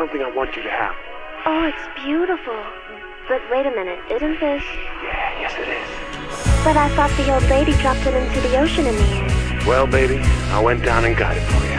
something I want you to have. Oh, it's beautiful. But wait a minute, isn't this... Yeah, yes it is. But I thought the old lady dropped it into the ocean in the end. Well, baby, I went down and got it for you.